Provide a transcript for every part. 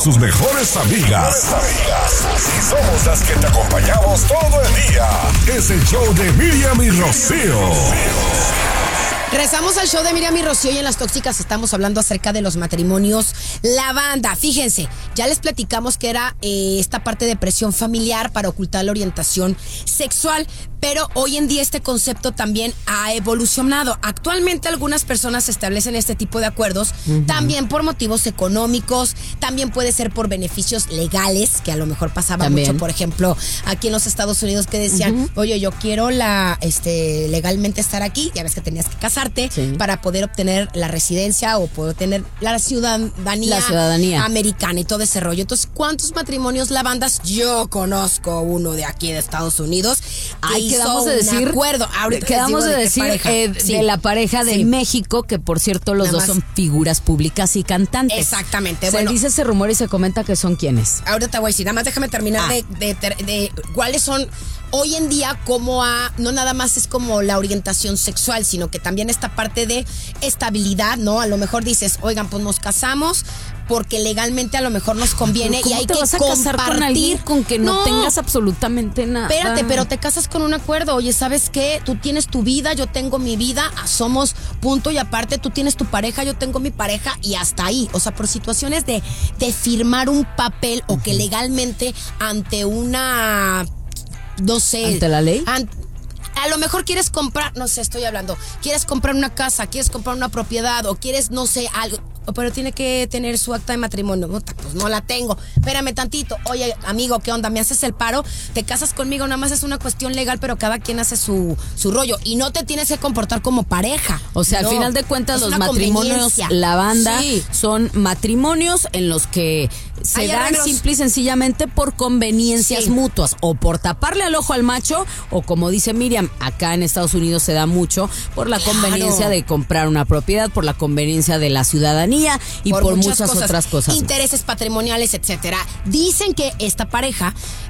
sus mejores amigas. Y somos las que te acompañamos todo el día. Es el show de Miriam y Rocío. Regresamos al show de Miriam y Rocío y en Las Tóxicas estamos hablando acerca de los matrimonios lavanda. Fíjense, ya les platicamos que era esta parte de presión familiar para ocultar la orientación sexual, pero hoy en día este concepto también ha evolucionado. Actualmente algunas personas establecen este tipo de acuerdos también por motivos económicos, también puede ser por beneficios legales, que a lo mejor pasaba mucho, por ejemplo, aquí en los Estados Unidos que decían, oye, yo quiero legalmente estar aquí, ya ves que tenías que casarte para poder obtener la residencia o poder tener la ciudadanía americana y todo ese rollo. Entonces, ¿cuántos matrimonios lavandas? Yo conozco uno de aquí de Estados Unidos que quedamos de decir, acuerdo. Quedamos de decir de la pareja de México, que por cierto los dos son figuras públicas y cantantes. Exactamente. Se dice ese rumor y se comenta que son quiénes. Ahora te voy a decir, nada más déjame terminar de cuáles son hoy en día, no nada más es como la orientación sexual, sino que también esta parte de estabilidad, ¿no? A lo mejor dices, oigan, pues nos casamos porque legalmente a lo mejor nos conviene y hay que compartir. ¿Cómo te vas a casar con alguien con que no tengas absolutamente nada? Espérate, pero te casas con un acuerdo. Oye, ¿sabes qué? Tú tienes tu vida, yo tengo mi vida, somos punto y aparte, tú tienes tu pareja, yo tengo mi pareja y hasta ahí. O sea, por situaciones de firmar un papel o que legalmente ante una... no sé. ¿Ante la ley? A lo mejor quieres comprar, no sé, quieres comprar una casa, quieres comprar una propiedad o quieres, no sé, algo, pero tiene que tener su acta de matrimonio. Pues no la tengo. Espérame tantito. Oye, amigo, ¿qué onda? ¿Me haces el paro? Te casas conmigo, nada más es una cuestión legal, pero cada quien hace su rollo. Y no te tienes que comportar como pareja. O sea, al final de cuentas, los matrimonios lavanda son matrimonios en los que se dan simple y sencillamente por conveniencias mutuas. O por taparle al ojo al macho, o como dice Miriam, acá en Estados Unidos se da mucho por la conveniencia de comprar una propiedad, por la conveniencia de la ciudadanía y por muchas otras cosas. Intereses patrimoniales, etcétera. Dicen que esta pareja,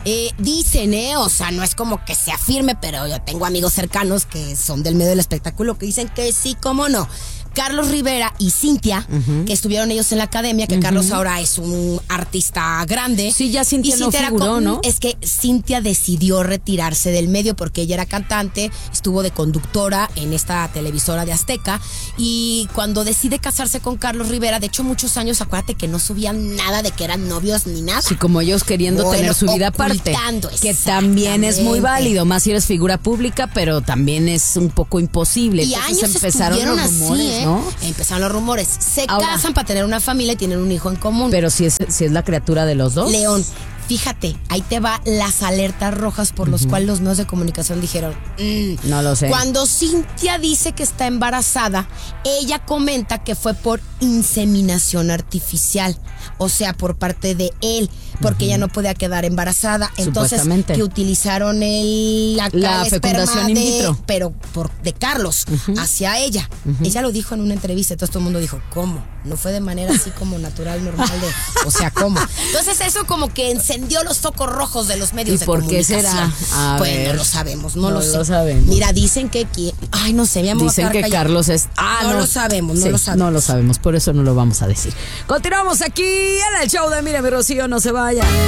o sea, no es como que se afirme, pero yo tengo amigos cercanos que son del medio del espectáculo que dicen que sí, cómo no. Carlos Rivera y Cintia, que estuvieron ellos en la academia, que Carlos ahora es un artista grande. Sí, ya Cintia no figuró, ¿no? Es que Cintia decidió retirarse del medio porque ella era cantante, estuvo de conductora en esta televisora de Azteca, y cuando decide casarse con Carlos Rivera, de hecho muchos años, acuérdate que no subían nada de que eran novios ni nada. Sí, como ellos queriendo tener su vida aparte, que también es muy válido, más si eres figura pública, pero también es un poco imposible. Y entonces años empezaron los rumores, así, ¿no? Empezaron los rumores. Se casan para tener una familia y tienen un hijo en común. Pero si es la criatura de los dos. León, fíjate, ahí te va las alertas rojas por los cuales los medios de comunicación dijeron, no lo sé. Cuando Cintia dice que está embarazada, ella comenta que fue por inseminación artificial, o sea, por parte de él, porque ella no podía quedar embarazada. Entonces, que utilizaron la fecundación in vitro, pero de Carlos hacia ella. Ella lo dijo en una entrevista, entonces todo el mundo dijo, ¿cómo? No fue de manera así como natural, normal o sea, ¿cómo? Entonces eso como que encendió los focos rojos de los medios de comunicación. ¿Y por qué será? Pues no lo sabemos, no lo sé. Sabemos. Mira, dicen que ay, no sé, dicen que Carlos es no lo sabemos, no lo sabemos, por eso no lo vamos a decir. Continuamos aquí en el show de Miriam y Rocío, no se vaya.